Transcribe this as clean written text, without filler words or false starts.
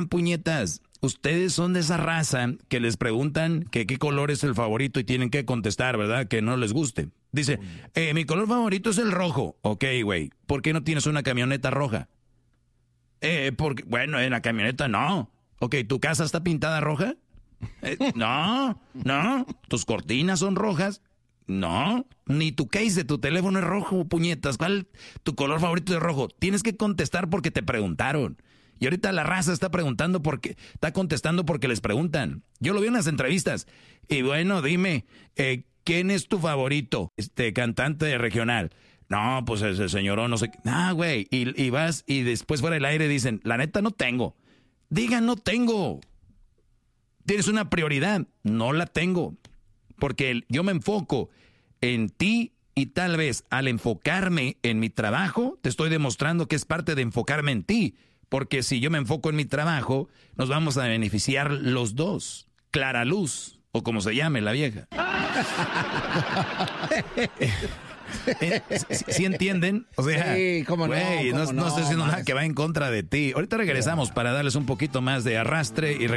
preguntan, puñetas. Ustedes son de esa raza que les preguntan que qué color es el favorito y tienen que contestar, ¿verdad? Que no les guste. Dice, mi color favorito es el rojo. Ok, güey, ¿por qué no tienes una camioneta roja? Porque, bueno, en la camioneta no. Ok, ¿tu casa está pintada roja? No. ¿Tus cortinas son rojas? No. Ni tu case de tu teléfono es rojo, puñetas. ¿Cuál tu color favorito es rojo? Tienes que contestar porque te preguntaron. Y ahorita la raza está contestando porque les preguntan. Yo lo vi en las entrevistas. Y bueno, dime, ¿quién es tu favorito? Cantante regional. No, pues ese señor o no sé. Güey. Y vas y después fuera del aire dicen, la neta no tengo. Digan, no tengo. ¿Tienes una prioridad? No la tengo. Porque yo me enfoco en ti y tal vez al enfocarme en mi trabajo, te estoy demostrando que es parte de enfocarme en ti. Porque si yo me enfoco en mi trabajo, nos vamos a beneficiar los dos. Clara Luz, o como se llame la vieja. ¿Sí entienden? O sea, sí, ¿cómo no? Güey, no estoy diciendo nada que va en contra de ti. Ahorita regresamos para darles un poquito más de arrastre y